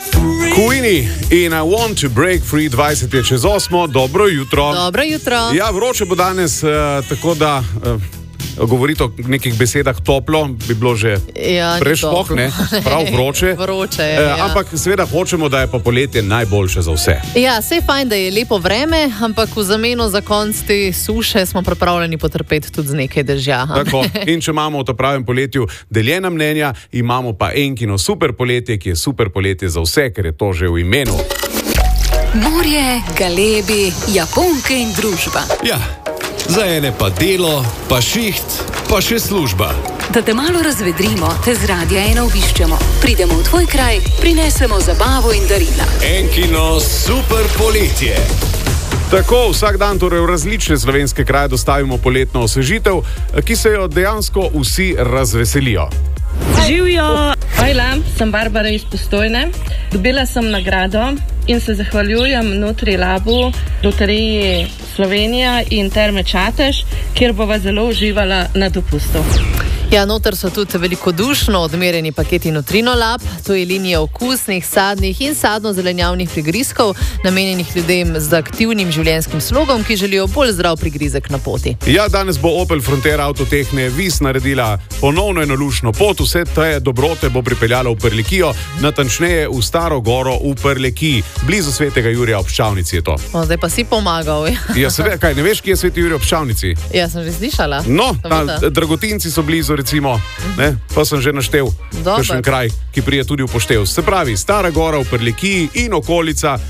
Queenie in I want to break free, 20 je čez 8, dobro jutro. Dobro jutro. Ja, vroče bo danes, tako da govoriti o nekih besedah toplo bi bilo že prešloh, ne? Prav vroče. Vroče je, ja. Ampak seveda hočemo, da je pa poletje najboljše za vse. Ja, sej fajn, da je lepo vreme, ampak v zameno za konc te suše smo pripravljeni potrpeti tudi z nekaj dežja. Tako, in če imamo v to pravem poletju deljena mnenja, imamo pa enkino super poletje, ki je super poletje za vse, ker je to že v imenu. Morje, galebi, Japonke in družba. Ja, za ene pa delo, pa šiht, pa še služba. Da te malo razvedrimo, te z Radia 1 obiščemo. Pridemo v tvoj kraj, prinesemo zabavo in darila. Enkino super poletje. Tako, vsak dan torej v različne slovenske kraje dostavimo poletno osvežitev, ki se jo dejansko vsi razveselijo. Živijo, hojla, sem Barbara iz Postojne. Dobila sem nagrado in se zahvaljujem Nutrilabu, Loteriji Slovenija in Terme Čatež, kjer bova zelo uživala na dopustu. Ja, noter so tudi velikodušno odmerjeni paketi Nutrinolab, to je linija okusnih, sadnih in sadno-zelenjavnih prigrizkov, namenjenih ljudem z aktivnim življenjskim slogom, ki želijo bolj zdrav prigrizek na poti. Ja, danes bo Opel Frontera Avtotehne Vis naredila ponovno eno lušno pot, vse te dobrote bo pripeljala v Prlekijo, natančneje v Staro Goro v Prlekiji, blizu Svetega Jurija ob Ščavnici je to. Zdaj pa si pomagal. Ja, seveda, kaj, ne veš, kje je Sveti Jurij ob Ščavnici? Ja, sem že slišala. No, Dragotinci so blizu, recimo, ne? Pa sem že naštel kakšen kraj, ki prije tudi v poštev. Se pravi, Stara Gora v Prlekiji in okolica,